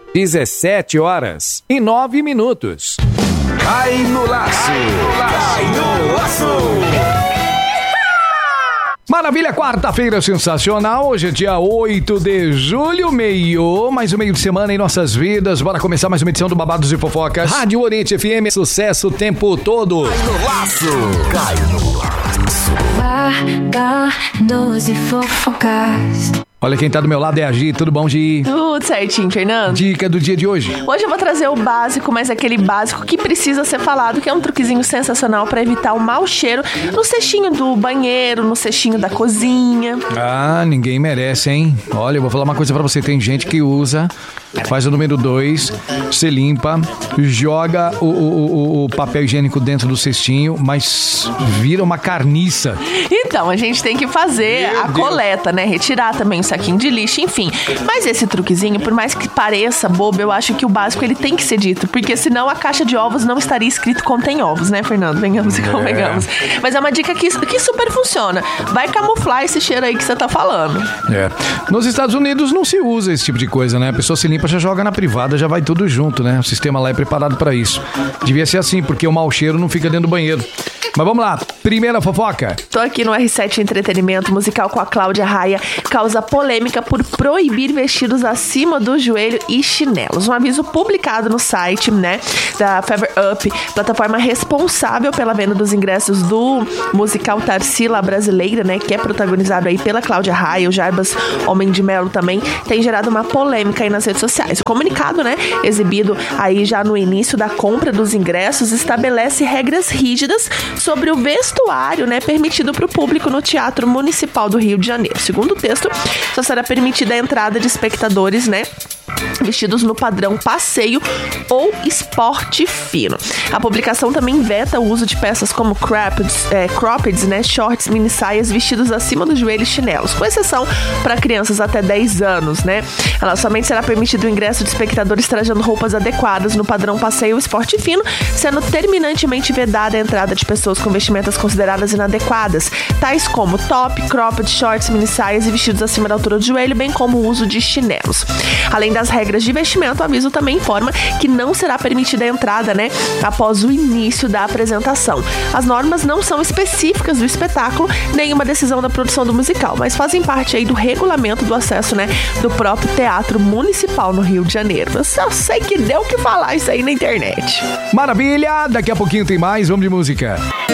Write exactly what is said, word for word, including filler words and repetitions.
dezessete horas e nove minutos. Cai no laço! Cai no laço! Maravilha, quarta-feira sensacional, hoje é dia oito de julho, meio, mais um meio de semana em nossas vidas, bora começar mais uma edição do Babados e Fofocas. Rádio Oriente F M, sucesso o tempo todo. Cai no laço, cai no laço. Babados e Fofocas. Olha quem tá do meu lado é a Gi, tudo bom, Gi? Tudo certinho, Fernando. Dica do dia de hoje. Hoje eu vou trazer o básico, mas aquele básico que precisa ser falado, que é um truquezinho sensacional pra evitar o mau cheiro no cestinho do banheiro, no cestinho da cozinha. Ah, ninguém merece, hein? Olha, eu vou falar uma coisa pra você, tem gente que usa, faz o número dois, você limpa, joga o, o, o papel higiênico dentro do cestinho, mas vira uma carniça. Então, a gente tem que fazer Meu a Deus. coleta, né? Retirar também o saquinho de lixo, enfim. Mas esse truquezinho, por mais que pareça bobo, eu acho que o básico ele tem que ser dito, porque senão a caixa de ovos não estaria escrito contém ovos, né, Fernando? Venhamos e convenhamos. Mas é uma dica que, que super funciona. Vai camuflar esse cheiro aí que você tá falando. É. Nos Estados Unidos não se usa esse tipo de coisa, né? A pessoa se limpa, já joga na privada, já vai tudo junto, né? O sistema lá é preparado pra isso. Devia ser assim, porque o mau cheiro não fica dentro do banheiro. Mas vamos lá, primeira fofoca. Tô aqui no R sete Entretenimento, musical com a Cláudia Raia, causa polêmica por proibir vestidos acima do joelho e chinelos. Um aviso publicado no site, né, da Fever Up, plataforma responsável pela venda dos ingressos do musical Tarsila Brasileira, né, que é protagonizado aí pela Cláudia Raia, o Jarbas Homem de Melo também, tem gerado uma polêmica aí nas redes sociais. O comunicado, né, exibido aí já no início da compra dos ingressos, estabelece regras rígidas sobre o vestuário, né, permitido para o público no Teatro Municipal do Rio de Janeiro. Segundo o texto, só será permitida a entrada de espectadores, né, vestidos no padrão passeio ou esporte fino. A publicação também veta o uso de peças como croppeds, é, croppeds, né, shorts, mini saias, vestidos acima do joelho e chinelos, com exceção para crianças até dez anos, né. Ela somente será permitido o ingresso de espectadores trajando roupas adequadas no padrão passeio ou esporte fino, sendo terminantemente vedada a entrada de pessoas com vestimentas consideradas inadequadas, tais como top, cropped, shorts, mini saias e vestidos acima da altura do joelho, bem como o uso de chinelos. Além das regras de vestimento, o aviso também informa que não será permitida a entrada, né, após o início da apresentação. As normas não são específicas do espetáculo, nem uma decisão da produção do musical, mas fazem parte aí do regulamento do acesso, né, do próprio Teatro Municipal no Rio de Janeiro. Eu só sei que deu o que falar isso aí na internet. Maravilha, daqui a pouquinho tem mais, vamos de música.